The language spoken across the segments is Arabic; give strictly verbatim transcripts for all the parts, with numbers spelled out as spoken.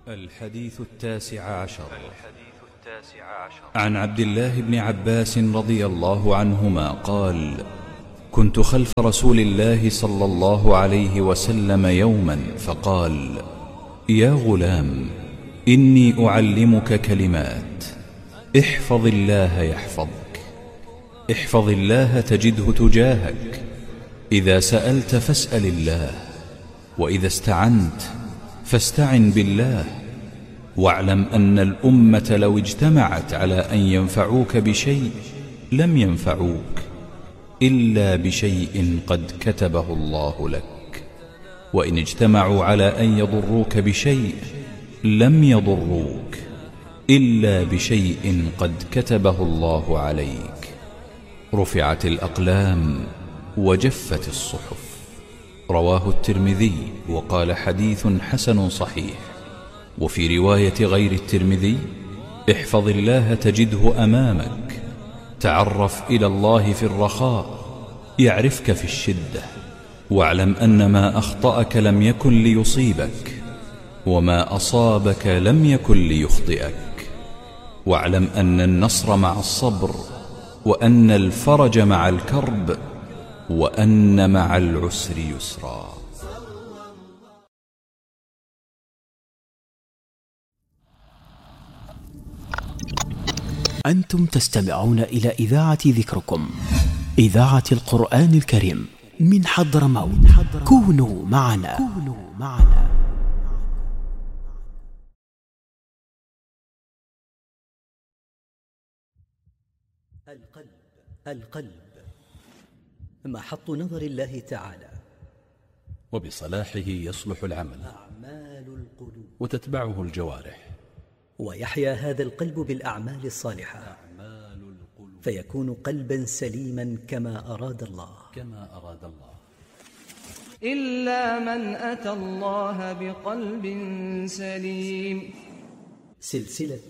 الحديث التاسع عشر عن عبد الله بن عباس رضي الله عنهما قال: كنت خلف رسول الله صلى الله عليه وسلم يوما فقال: يا غلام، إني أعلمك كلمات، احفظ الله يحفظك، احفظ الله تجده تجاهك، إذا سألت فاسأل الله، وإذا استعنت فاستعن بالله، واعلم أن الأمة لو اجتمعت على أن ينفعوك بشيء لم ينفعوك إلا بشيء قد كتبه الله لك، وإن اجتمعوا على أن يضروك بشيء لم يضروك إلا بشيء قد كتبه الله عليك. رفعت الأقلام وجفت الصحف. رواه الترمذي وقال: حديث حسن صحيح. وفي رواية غير الترمذي: احفظ الله تجده أمامك، تعرف إلى الله في الرخاء يعرفك في الشدة، واعلم أن ما أخطأك لم يكن ليصيبك، وما أصابك لم يكن ليخطئك، واعلم أن النصر مع الصبر، وأن الفرج مع الكرب، وأن مع العسر يسرا. أنتم تستمعون إلى إذاعة ذكركم، إذاعة القرآن الكريم من حضرموت. كونوا معنا, كونوا معنا. القلب القلب محط نظر الله تعالى، وبصلاحه يصلح العمل أعمال القلوب، وتتبعه الجوارح، ويحيا هذا القلب بالأعمال الصالحة، أعمال القلوب، فيكون قلبا سليما كما أراد الله كما أراد الله. إلا من أتى الله بقلب سليم. سلسلة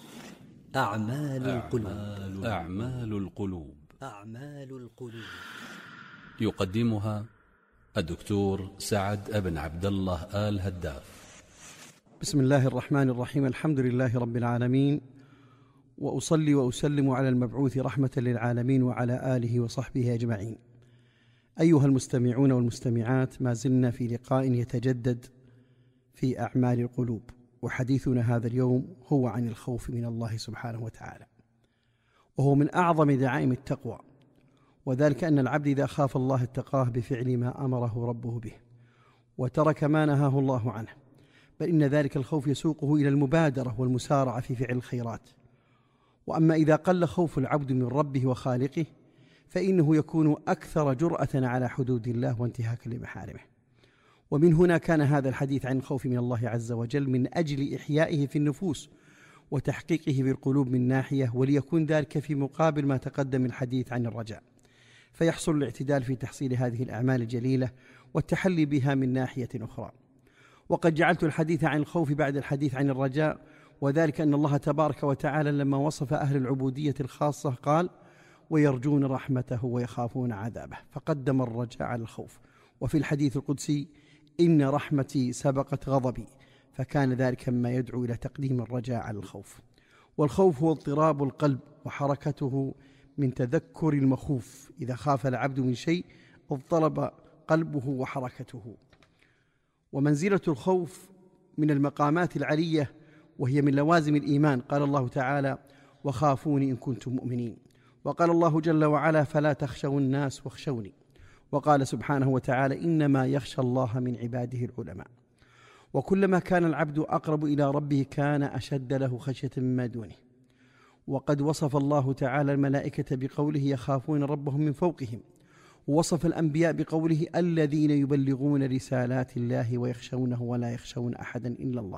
أعمال القلوب. أعمال, أعمال القلوب أعمال القلوب يقدمها الدكتور سعد بن عبد الله آل هداف. بسم الله الرحمن الرحيم. الحمد لله رب العالمين، وأصلي وأسلم على المبعوث رحمة للعالمين وعلى آله وصحبه أجمعين. أيها المستمعون والمستمعات، ما زلنا في لقاء يتجدد في أعمال القلوب، وحديثنا هذا اليوم هو عن الخوف من الله سبحانه وتعالى، وهو من أعظم دعائم التقوى، وذلك أن العبد إذا خاف الله اتقاه بفعل ما أمره ربه به وترك ما نهاه الله عنه، بل إن ذلك الخوف يسوقه إلى المبادرة والمسارعة في فعل الخيرات. وأما إذا قل خوف العبد من ربه وخالقه فإنه يكون أكثر جرأة على حدود الله وانتهاكا لمحارمه. ومن هنا كان هذا الحديث عن الخوف من الله عز وجل من أجل إحيائه في النفوس وتحقيقه بالقلوب من ناحية، وليكون ذلك في مقابل ما تقدم الحديث عن الرجاء، فيحصل الاعتدال في تحصيل هذه الأعمال الجليلة والتحلي بها من ناحية أخرى. وقد جعلت الحديث عن الخوف بعد الحديث عن الرجاء، وذلك أن الله تبارك وتعالى لما وصف أهل العبودية الخاصة قال: ويرجون رحمته ويخافون عذابه، فقدم الرجاء على الخوف. وفي الحديث القدسي: إن رحمتي سبقت غضبي، فكان ذلك مما يدعو إلى تقديم الرجاء على الخوف. والخوف هو اضطراب القلب وحركته من تذكر المخوف. إذا خاف العبد من شيء اضطرب قلبه وحركته. ومنزلة الخوف من المقامات العلية، وهي من لوازم الإيمان. قال الله تعالى: وخافوني إن كنتم مؤمنين. وقال الله جل وعلا: فلا تخشوا الناس واخشوني. وقال سبحانه وتعالى: إنما يخشى الله من عباده العلماء. وكلما كان العبد أقرب إلى ربه كان أشد له خشية مما دونه. وقد وصف الله تعالى الملائكة بقوله: يخافون ربهم من فوقهم. ووصف الأنبياء بقوله: الذين يبلغون رسالات الله ويخشونه ولا يخشون أحدا إلا الله.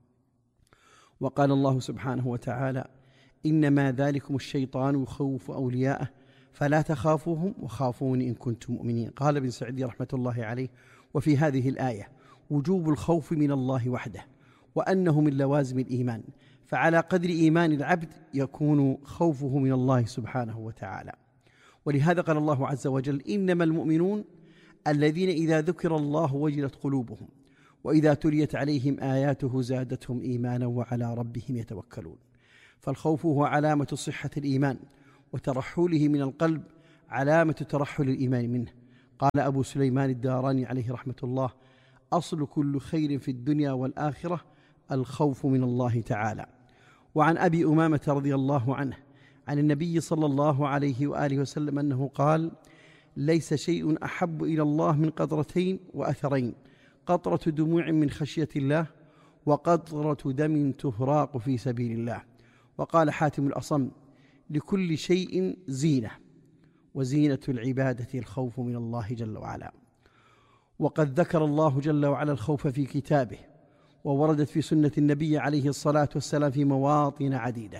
وقال الله سبحانه وتعالى: إنما ذلكم الشيطان يخوف أولياءه فلا تخافوهم وخافون إن كنتم مؤمنين. قال ابن سعدي رحمة الله عليه: وفي هذه الآية وجوب الخوف من الله وحده، وأنه من لوازم الإيمان، فعلى قدر إيمان العبد يكون خوفه من الله سبحانه وتعالى. ولهذا قال الله عز وجل: إنما المؤمنون الذين إذا ذكر الله وجلت قلوبهم وإذا تليت عليهم آياته زادتهم إيمانا وعلى ربهم يتوكلون. فالخوف هو علامة صحة الإيمان، وترحله من القلب علامة ترحل الإيمان منه. قال أبو سليمان الداراني عليه رحمة الله: أصل كل خير في الدنيا والآخرة الخوف من الله تعالى. وعن أبي أمامة رضي الله عنه عن النبي صلى الله عليه وآله وسلم أنه قال: ليس شيء أحب إلى الله من قطرتين وأثرين: قطرة دموع من خشية الله، وقطرة دم تهراق في سبيل الله. وقال حاتم الأصم: لكل شيء زينة، وزينة العبادة الخوف من الله جل وعلا. وقد ذكر الله جل وعلا الخوف في كتابه، ووردت في سنة النبي عليه الصلاة والسلام في مواطن عديدة،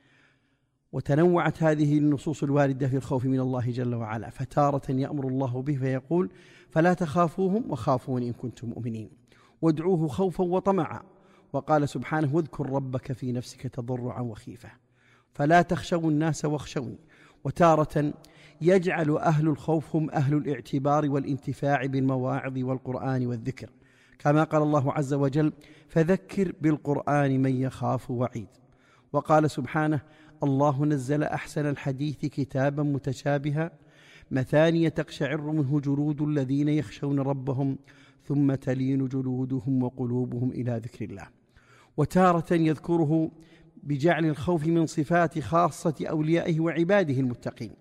وتنوعت هذه النصوص الواردة في الخوف من الله جل وعلا. فتارة يأمر الله به فيقول: فلا تخافوهم وخافون إن كنتم مؤمنين، وادعوه خوفا وطمعا. وقال سبحانه: واذكر ربك في نفسك تضرعا وخيفة، فلا تخشوا الناس واخشوني. وتارة يجعل أهل الخوف هم أهل الاعتبار والانتفاع بالمواعظ والقرآن والذكر، كما قال الله عز وجل: فذكر بالقرآن من يخاف وعيد. وقال سبحانه: الله نزل أحسن الحديث كتابا متشابها مثانية تقشعر منه جلود الذين يخشون ربهم ثم تلين جلودهم وقلوبهم إلى ذكر الله. وتارة يذكره بجعل الخوف من صفات خاصة أوليائه وعباده المتقين،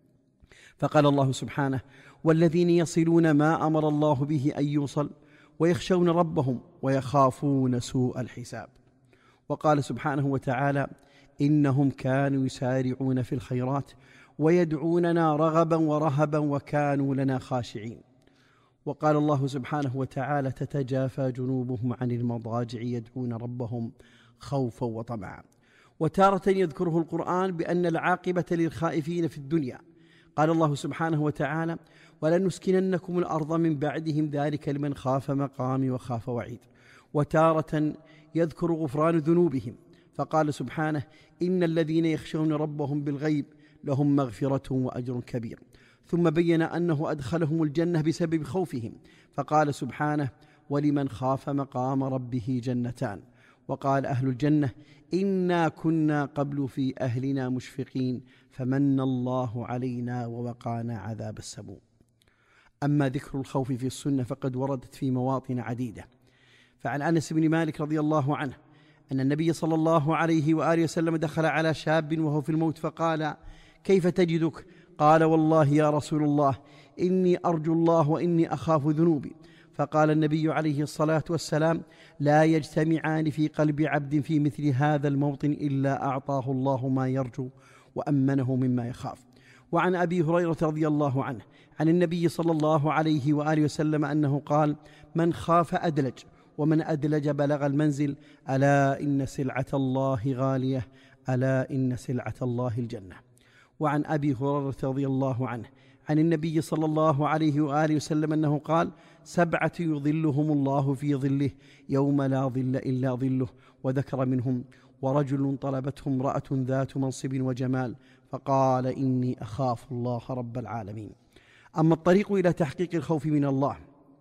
فقال الله سبحانه: والذين يصلون ما أمر الله به أن يوصل ويخشون ربهم ويخافون سوء الحساب. وقال سبحانه وتعالى: إنهم كانوا يسارعون في الخيرات ويدعوننا رغبا ورهبا وكانوا لنا خاشعين. وقال الله سبحانه وتعالى: تتجافى جنوبهم عن المضاجع يدعون ربهم خوفا وطمعا. وتارة يذكره القرآن بأن العاقبة للخائفين في الدنيا، قال الله سبحانه وتعالى: ولنسكننكم الأرض من بعدهم ذلك لمن خاف مقامي وخاف وعيد. وتارة يذكر غفران ذنوبهم، فقال سبحانه: إن الذين يخشون ربهم بالغيب لهم مغفرة وأجر كبير. ثم بين أنه أدخلهم الجنة بسبب خوفهم، فقال سبحانه: ولمن خاف مقام ربه جنتان. وقال أهل الجنة: إنا كنا قبل في أهلنا مشفقين فمن الله علينا ووقانا عذاب السموم. أما ذكر الخوف في السنة فقد وردت في مواطن عديدة. فعن أنس بن مالك رضي الله عنه أن النبي صلى الله عليه وآله وسلم دخل على شاب وهو في الموت فقال: كيف تجدك؟ قال: والله يا رسول الله إني أرجو الله وإني أخاف ذنوبي. فقال النبي عليه الصلاة والسلام: لا يجتمعان في قلب عبد في مثل هذا الموطن إلا أعطاه الله ما يرجو وأمنه مما يخاف. وعن أبي هريرة رضي الله عنه عن النبي صلى الله عليه وآله وسلم أنه قال: من خاف أدلج، ومن أدلج بلغ المنزل، ألا إن سلعة الله غالية، ألا إن سلعة الله الجنة. وعن أبي هريرة رضي الله عنه عن النبي صلى الله عليه وآله وسلم أنه قال: سبعة يظلهم الله في ظله يوم لا ظل إلا ظله. وذكر منهم: ورجل طلبته امرأة ذات منصب وجمال فقال: إني أخاف الله رب العالمين. أما الطريق إلى تحقيق الخوف من الله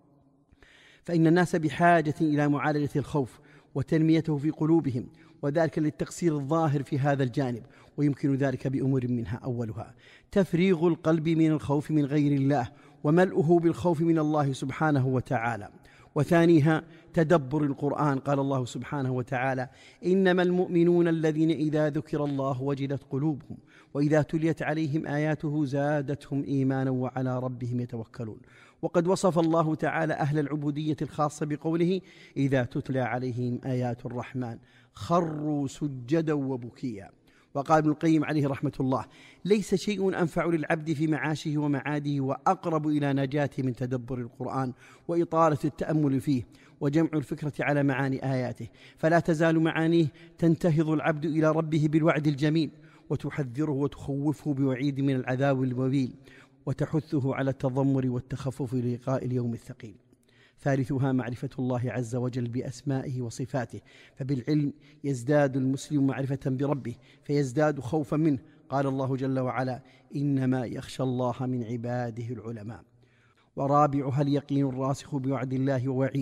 فإن الناس بحاجة إلى معالجة الخوف وتنميته في قلوبهم، وذلك للتقصير الظاهر في هذا الجانب، ويمكن ذلك بأمور منها: أولها تفريغ القلب من الخوف من غير الله وملؤه بالخوف من الله سبحانه وتعالى. وثانيها تدبر القرآن، قال الله سبحانه وتعالى: إنما المؤمنون الذين إذا ذكر الله وجلت قلوبهم وإذا تليت عليهم آياته زادتهم إيمانا وعلى ربهم يتوكلون. وقد وصف الله تعالى أهل العبودية الخاصة بقوله: إذا تتلى عليهم آيات الرحمن خروا سجدا وبكيا. وقال ابن القيم عليه رحمة الله: ليس شيء أنفع للعبد في معاشه ومعاده وأقرب إلى نجاته من تدبر القرآن وإطالة التأمل فيه وجمع الفكرة على معاني آياته، فلا تزال معانيه تنتهض العبد إلى ربه بالوعد الجميل، وتحذره وتخوفه بوعيد من العذاب الوبيل، وتحثه على التضمر والتخفف للقاء اليوم الثقيل. ثالثها معرفة الله عز وجل بأسمائه وصفاته، فبالعلم يزداد المسلم معرفة بربه فيزداد خوفا منه. قال الله جل وعلا: إنما يخشى الله من عباده العلماء. ورابعها اليقين الراسخ بوعد الله ووعيده،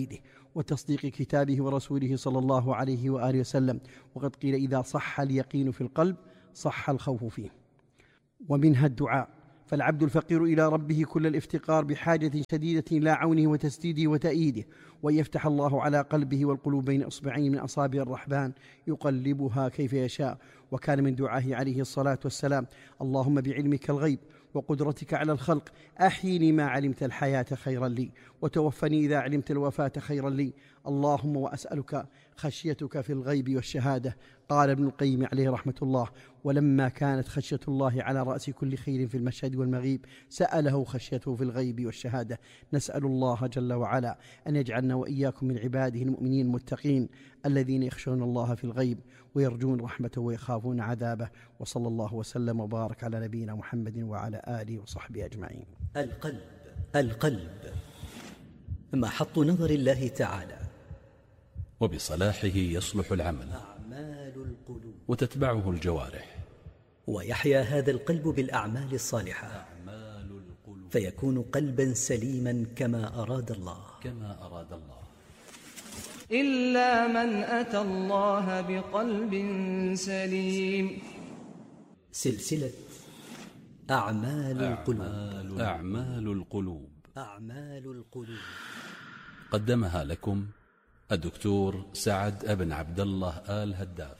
وتصديق كتابه ورسوله صلى الله عليه وآله وسلم. وقد قيل إذا صح اليقين في القلب صح الخوف فيه. ومنها الدعاء، فالعبد الفقير إلى ربه كل الافتقار بحاجة شديدة إلى عونه وتسديده وتأييده، وأن يفتح الله على قلبه والقلوب بين إصبعين من أصابع الرحمن يقلبها كيف يشاء. وكان من دعائه عليه الصلاة والسلام: اللهم بعلمك الغيب وقدرتك على الخلق أحيني ما علمت الحياة خيرا لي، وتوفني إذا علمت الوفاة خيرا لي. اللهم وأسألك خشيتك في الغيب والشهادة. قال ابن القيم عليه رحمة الله: ولما كانت خشية الله على رأس كل خير في المشهد والمغيب سأله خشيته في الغيب والشهادة. نسأل الله جل وعلا أن يجعلنا وإياكم من عباده المؤمنين المتقين الذين يخشون الله في الغيب ويرجون رحمته ويخافون عذابه. وصلى الله وسلم وبارك على نبينا محمد وعلى آله وصحبه أجمعين. القلب القلب محط نظر الله تعالى، وبصلاحه يصلح العمل أعمال القلوب، وتتبعه الجوارح، ويحيا هذا القلب بالأعمال الصالحة، أعمال القلوب، فيكون قلبا سليما كما أراد الله كما أراد الله. إلا من أتى الله بقلب سليم. سلسلة أعمال القلوب. أعمال القلوب أعمال القلوب قدمها لكم الدكتور سعد ابن عبد الله آل هداف.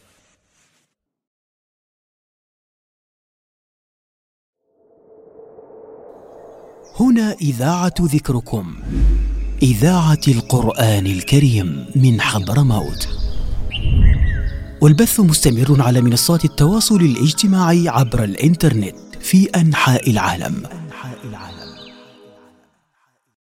هنا إذاعة ذكركم، إذاعة القرآن الكريم من حضرموت، والبث مستمر على منصات التواصل الاجتماعي عبر الإنترنت في أنحاء العالم.